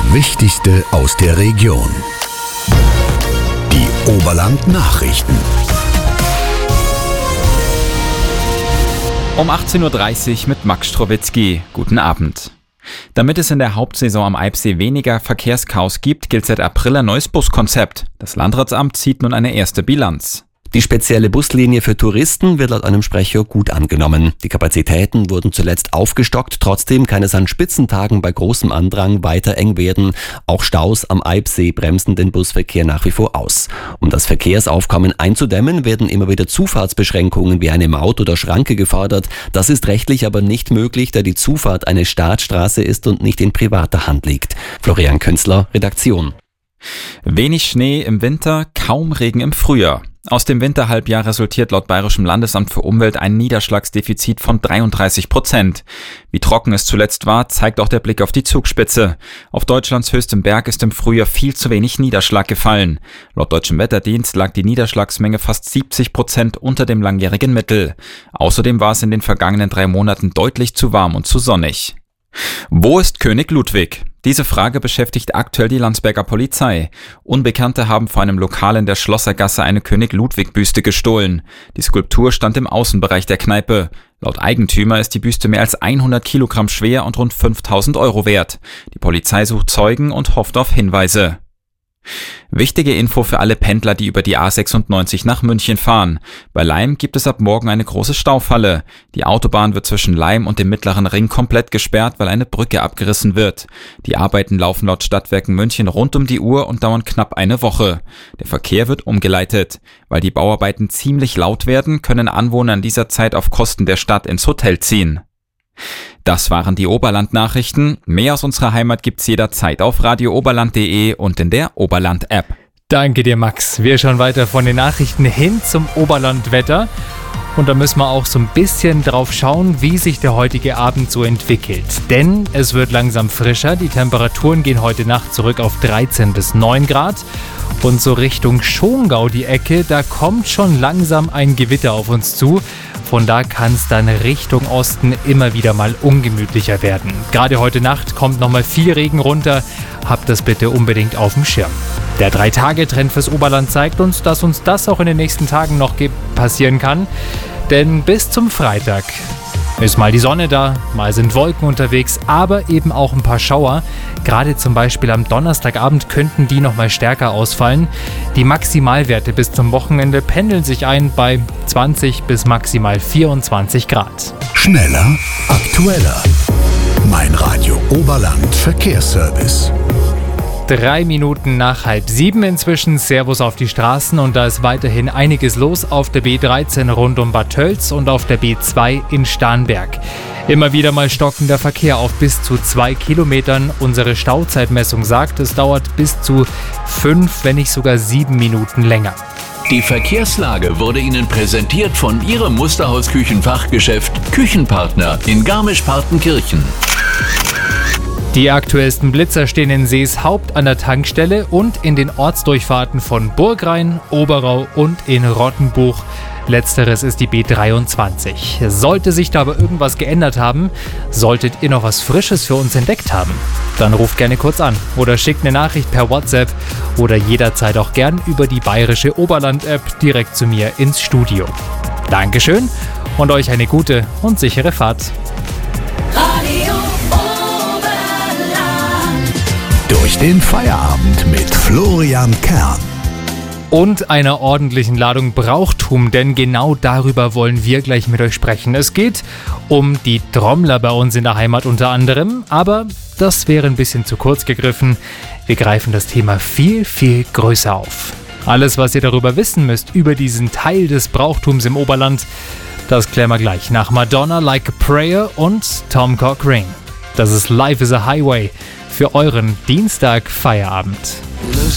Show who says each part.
Speaker 1: Wichtigste aus der Region. Die Oberland-Nachrichten.
Speaker 2: Um 18.30 Uhr mit Max Strowitzki. Guten Abend. Damit es in der Hauptsaison am Eibsee weniger Verkehrschaos gibt, gilt seit April ein neues Buskonzept. Das Landratsamt zieht nun eine erste Bilanz.
Speaker 3: Die spezielle Buslinie für Touristen wird laut einem Sprecher gut angenommen. Die Kapazitäten wurden zuletzt aufgestockt, trotzdem kann es an Spitzentagen bei großem Andrang weiter eng werden. Auch Staus am Eibsee bremsen den Busverkehr nach wie vor aus. Um das Verkehrsaufkommen einzudämmen, werden immer wieder Zufahrtsbeschränkungen wie eine Maut oder Schranke gefordert. Das ist rechtlich aber nicht möglich, da die Zufahrt eine Staatsstraße ist und nicht in privater Hand liegt. Florian Künzler, Redaktion.
Speaker 2: Wenig Schnee im Winter, kaum Regen im Frühjahr. Aus dem Winterhalbjahr resultiert laut Bayerischem Landesamt für Umwelt ein Niederschlagsdefizit von 33%. Wie trocken es zuletzt war, zeigt auch der Blick auf die Zugspitze. Auf Deutschlands höchstem Berg ist im Frühjahr viel zu wenig Niederschlag gefallen. Laut Deutschem Wetterdienst lag die Niederschlagsmenge fast 70% unter dem langjährigen Mittel. Außerdem war es in den vergangenen 3 Monaten deutlich zu warm und zu sonnig. Wo ist König Ludwig? Diese Frage beschäftigt aktuell die Landsberger Polizei. Unbekannte haben vor einem Lokal in der Schlossergasse eine König-Ludwig-Büste gestohlen. Die Skulptur stand im Außenbereich der Kneipe. Laut Eigentümer ist die Büste mehr als 100 Kilogramm schwer und rund 5.000 Euro wert. Die Polizei sucht Zeugen und hofft auf Hinweise. Wichtige Info für alle Pendler, die über die A96 nach München fahren. Bei Laim gibt es ab morgen eine große Staufalle. Die Autobahn wird zwischen Laim und dem Mittleren Ring komplett gesperrt, weil eine Brücke abgerissen wird. Die Arbeiten laufen laut Stadtwerken München rund um die Uhr und dauern knapp eine Woche. Der Verkehr wird umgeleitet. Weil die Bauarbeiten ziemlich laut werden, können Anwohner in dieser Zeit auf Kosten der Stadt ins Hotel ziehen. Das waren die Oberland-Nachrichten. Mehr aus unserer Heimat gibt's jederzeit auf radiooberland.de und in der Oberland-App.
Speaker 4: Danke dir, Max. Wir schauen weiter von den Nachrichten hin zum Oberlandwetter. Und da müssen wir auch so ein bisschen drauf schauen, wie sich der heutige Abend so entwickelt. Denn es wird langsam frischer. Die Temperaturen gehen heute Nacht zurück auf 13 bis 9 Grad. Und so Richtung Schongau die Ecke, da kommt schon langsam ein Gewitter auf uns zu. Von da kann es dann Richtung Osten immer wieder mal ungemütlicher werden. Gerade heute Nacht kommt nochmal viel Regen runter. Habt das bitte unbedingt auf dem Schirm. Der 3-Tage-Trend fürs Oberland zeigt uns, dass uns das auch in den nächsten Tagen noch passieren kann. Denn bis zum Freitag ist mal die Sonne da, mal sind Wolken unterwegs, aber eben auch ein paar Schauer. Gerade zum Beispiel am Donnerstagabend könnten die noch mal stärker ausfallen. Die Maximalwerte bis zum Wochenende pendeln sich ein bei 20 bis maximal 24 Grad.
Speaker 1: Schneller, aktueller. Mein Radio Oberland Verkehrsservice.
Speaker 4: 3 Minuten nach 6:30 inzwischen. Servus auf die Straßen und da ist weiterhin einiges los auf der B13 rund um Bad Tölz und auf der B2 in Starnberg. Immer wieder mal stockender Verkehr auf bis zu 2 Kilometern. Unsere Stauzeitmessung sagt, es dauert bis zu 5, wenn nicht sogar 7 Minuten länger.
Speaker 5: Die Verkehrslage wurde Ihnen präsentiert von Ihrem Musterhaus-Küchenfachgeschäft Küchenpartner in Garmisch-Partenkirchen.
Speaker 4: Die aktuellsten Blitzer stehen in Seeshaupt an der Tankstelle und in den Ortsdurchfahrten von Burgrain, Oberau und in Rottenbuch. Letzteres ist die B23. Sollte sich da aber irgendwas geändert haben, solltet ihr noch was Frisches für uns entdeckt haben, dann ruft gerne kurz an oder schickt eine Nachricht per WhatsApp oder jederzeit auch gern über die bayerische Oberland-App direkt zu mir ins Studio. Dankeschön und euch eine gute und sichere Fahrt.
Speaker 1: Durch den Feierabend mit Florian Kern.
Speaker 4: Und einer ordentlichen Ladung Brauchtum, denn genau darüber wollen wir gleich mit euch sprechen. Es geht um die Trommler bei uns in der Heimat unter anderem, aber das wäre ein bisschen zu kurz gegriffen. Wir greifen das Thema viel, viel größer auf. Alles, was ihr darüber wissen müsst, über diesen Teil des Brauchtums im Oberland, das klären wir gleich nach Madonna, Like a Prayer und Tom Cochrane. Das ist Life is a Highway für euren Dienstag-Feierabend.